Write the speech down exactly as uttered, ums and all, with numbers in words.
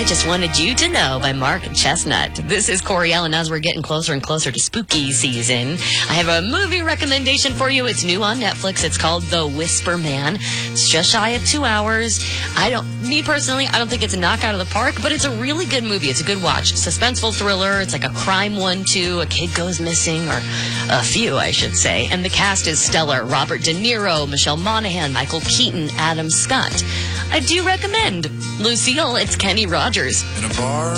Just Wanted You to Know by Mark Chestnut. This is Corey Allen as we're getting closer and closer to spooky season. I have a movie recommendation for you. It's new on Netflix. It's called The Whisper Man. It's just shy of two hours. I don't, me personally, I don't think it's a knockout of the park, but it's a really good movie. It's a good watch. Suspenseful thriller. It's like a crime one, too. A kid goes missing, or a few, I should say. And the cast is stellar. Robert De Niro, Michelle Monaghan, Michael Keaton, Adam Scott. I do recommend. Lucille, it's Kenny Rogers. In a bar